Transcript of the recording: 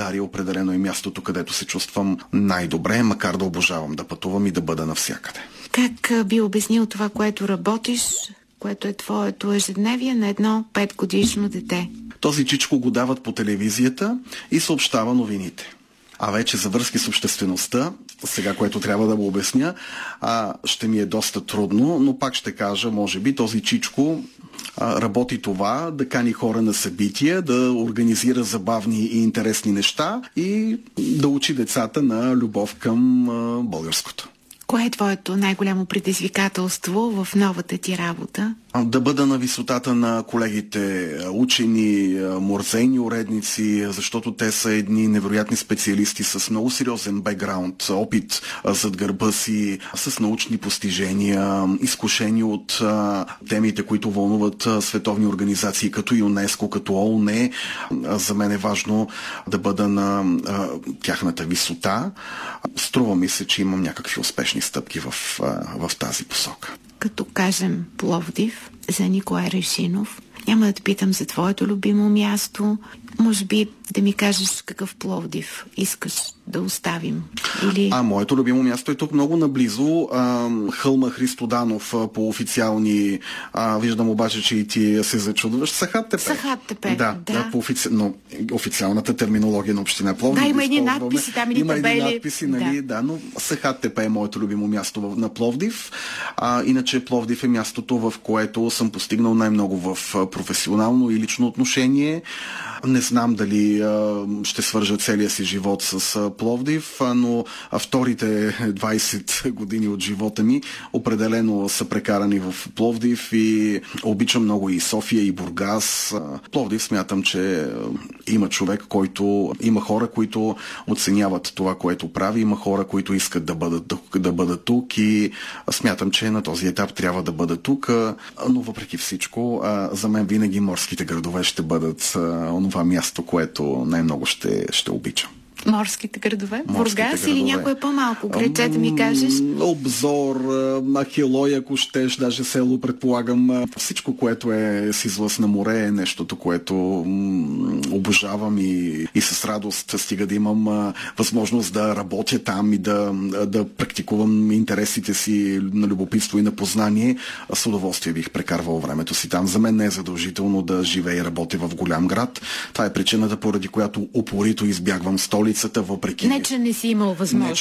България определено е мястото, където се чувствам най-добре, макар да обожавам да пътувам и да бъда навсякъде. Как би обяснил това, което работиш, което е твоето ежедневие на едно 5-годишно дете? Този чичко го дават по телевизията и съобщава новините. А вече за връзки с обществеността, сега, което трябва да го обясня, ще ми е доста трудно, но пак ще кажа, може би, този чичко работи това, да кани хора на събития, да организира забавни и интересни неща и да учи децата на любов към българското. Кое е твоето най-голямо предизвикателство в новата ти работа? Да бъда на висотата на колегите учени, морзейни уредници, защото те са едни невероятни специалисти с много сериозен бекграунд, опит зад гърба си, с научни постижения, изкушени от темите, които вълнуват световни организации, като ЮНЕСКО, като ООН. За мен е важно да бъда на тяхната висота. Струва ми се, че имам някакви успешни стъпки в тази посока. Като кажем Пловдив за Николай Решинов, няма да те питам за твоето любимо място. Може би да ми кажеш какъв Пловдив искаш да оставим. Или... Моето любимо място е тук много наблизо. Хълма Христо Данов по официални... виждам обаче, че и ти се зачудваш. Сахат-Тепе. Сахат-Тепе, да. Но официалната терминология на община Пловдив. Да, има едни надписи, там има едни надписи, нали? Да, но Сахат-Тепе е моето любимо място на Пловдив. Иначе Пловдив е мястото, в което съм постигнал най-много в професионално и лично отношение. Не знам дали ще свържа целия си живот с Пловдив, но вторите 20 години от живота ми определено са прекарани в Пловдив и обичам много и София, и Бургас. Пловдив смятам, че има човек, има хора, които оценяват това, което прави, има хора, които искат да бъдат тук и смятам, че на този етап трябва да бъда тук, но въпреки всичко, за мен винаги морските градове ще бъдат онова място, което най-много ще обичам. Морските градове? Бургас или някое по-малко градче, да ми кажеш? Обзор, Ахелой, ако щеш, даже село, предполагам. Всичко, което е с излъз на море, е нещото, което обожавам и с радост стига да имам възможност да работя там и да практикувам интересите си на любопитство и на познание. С удоволствие бих прекарвал времето си там. За мен не е задължително да живея и работя в голям град. Това е причината, поради която упорито избягвам столицата, въпреки... Не, че не си имал възможност.